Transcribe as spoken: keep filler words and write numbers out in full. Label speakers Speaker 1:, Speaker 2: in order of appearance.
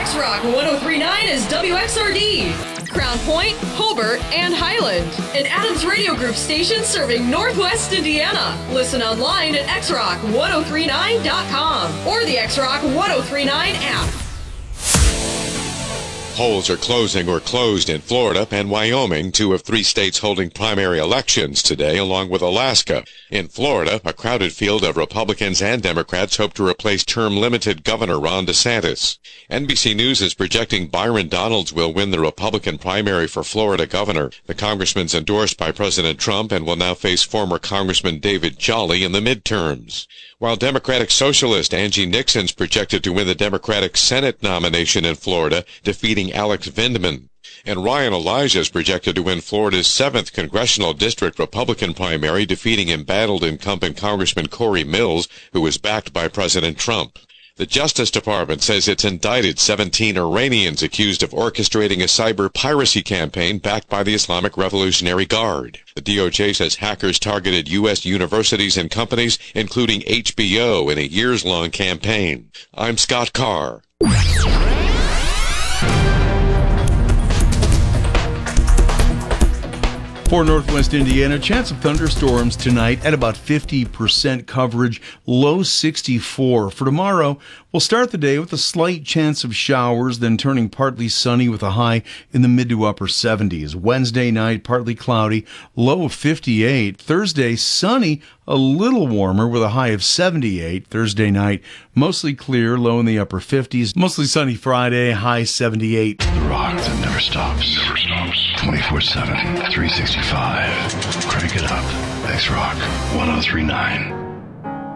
Speaker 1: X-Rock one oh three point nine is W X R D, Crown Point, Hobart, and Highland. An Adams Radio Group station serving Northwest Indiana. Listen online at x rock ten thirty-nine dot com or the X-Rock ten thirty-nine app.
Speaker 2: Polls are closing or closed in Florida and Wyoming, two of three states holding primary elections today, along with Alaska. In Florida, a crowded field of Republicans and Democrats hope to replace term-limited Governor Ron DeSantis. N B C News is projecting Byron Donalds will win the Republican primary for Florida governor. The congressman's endorsed by President Trump and will now face former Congressman David Jolly in the midterms. While Democratic Socialist Angie Nixon's projected to win the Democratic Senate nomination in Florida, defeating Alex Vindman. And Ryan Elijah is projected to win Florida's seventh Congressional District Republican primary, defeating embattled incumbent Congressman Corey Mills, who is backed by President Trump. The Justice Department says it's indicted seventeen Iranians accused of orchestrating a cyber piracy campaign backed by the Islamic Revolutionary Guard. The D O J says hackers targeted U S universities and companies, including H B O, in a years-long campaign. I'm Scott Carr.
Speaker 3: For Northwest Indiana, chance of thunderstorms tonight at about fifty percent coverage, low sixty-four. For tomorrow, we'll start the day with a slight chance of showers, then turning partly sunny with a high in the mid to upper seventies. Wednesday night, partly cloudy, low of fifty-eight. Thursday, sunny, a little warmer with a high of seventy-eight. Thursday night, mostly clear, low in the upper fifties. Mostly sunny Friday, high seventy-eight.
Speaker 4: The rock that never stops. Never stops. twenty-four seven, three sixty-five. Crank it up. X-Rock ten thirty-nine.